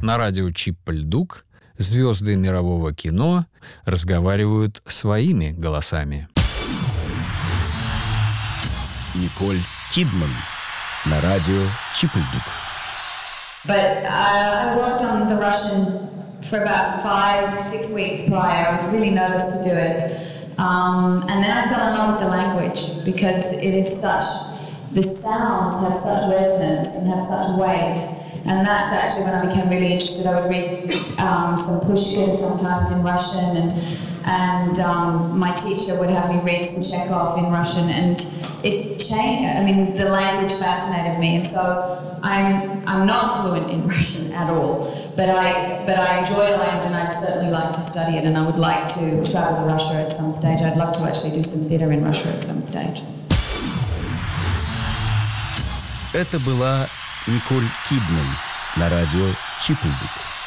На радио Чип-Льдук звезды мирового кино разговаривают своими голосами. Николь Кидман на радио Чип-Льдук. But I worked on the Russian for about 5-6 weeks prior. I was really nervous to do it. And then I fell in love with the language because it is such, the sounds have such resonance and have such weight. And that's actually when I became really interested. I would read some Pushkin sometimes in Russian, and my teacher would have me read some Chekhov in Russian, and it changed. I mean, the language fascinated me, and so I'm not fluent in Russian at all, but I enjoy the language, and I'd certainly like to study it, and I would like to travel to Russia at some stage. I'd love to actually do some theatre in Russia at some stage. Это была Николь Кидман на радио Чип-Льдук.